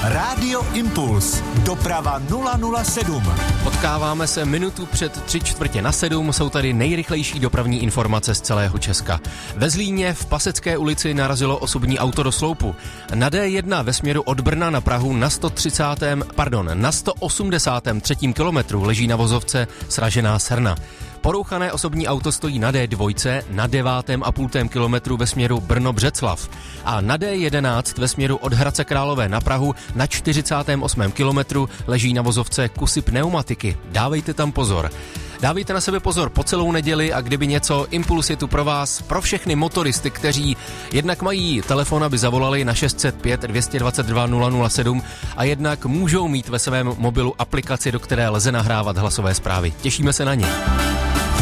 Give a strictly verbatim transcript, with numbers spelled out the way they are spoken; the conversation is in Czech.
Rádio Impuls. Doprava nula nula sedm. Potkáváme se minutu před tři čtvrtě na sedm, jsou tady nejrychlejší dopravní informace z celého Česka. Ve Zlíně v Pasecké ulici narazilo osobní auto do sloupu. Na D jedna ve směru od Brna na Prahu na sto třicátém, pardon, na sto osmdesátém třetím kilometru leží na vozovce sražená srna. Porouchané osobní auto stojí na D dva na devátém a půltém kilometru ve směru Brno-Břeclav a na D jedenáct ve směru od Hradce Králové na Prahu na čtyřicátém osmém kilometru leží na vozovce kusy pneumatiky. Dávejte tam pozor. Dávejte na sebe pozor po celou neděli a kdyby něco, Impuls je tu pro vás, pro všechny motoristy, kteří jednak mají telefon, aby zavolali na šest set pět dvě stě dvacet dva nula nula sedm a jednak můžou mít ve svém mobilu aplikaci, do které lze nahrávat hlasové zprávy. Těšíme se na ně.